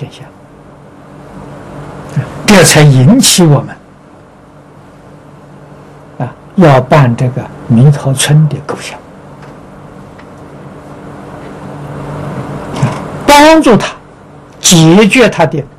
现象，这才引起我们要办这个弥陀村的构想，帮助他解决他的